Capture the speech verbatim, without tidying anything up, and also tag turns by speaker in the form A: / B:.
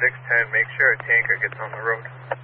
A: six ten, make sure a tanker gets on the road.